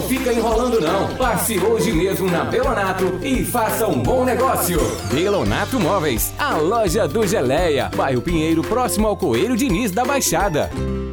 fica enrolando não. Passe hoje mesmo na Belonato e faça um bom negócio. Belonato Móveis, a loja do Geleia, bairro Pinheiro, próximo ao Coelho Diniz da Baixada.